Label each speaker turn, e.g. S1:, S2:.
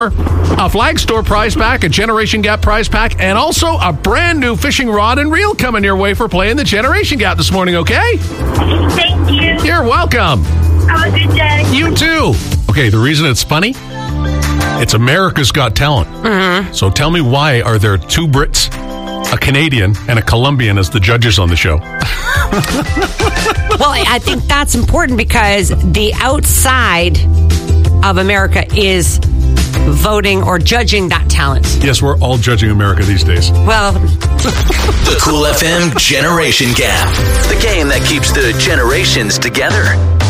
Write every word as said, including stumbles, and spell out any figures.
S1: A Flag Store prize pack, a Generation Gap prize pack, and also a brand new fishing rod and reel coming your way for playing the Generation Gap this morning, okay?
S2: Thank you.
S1: You're welcome.
S2: Have a good day.
S1: You too. Okay, the reason it's funny, it's America's Got Talent.
S3: Mm-hmm.
S1: So tell me, why are there two Brits, a Canadian, and a Colombian as the judges on the show?
S3: Well, I think that's important because the outside of America is voting or judging that talent.
S1: Yes, we're all judging America these days.
S3: Well,
S4: The Cool F M Generation Gap, the game that keeps the generations together.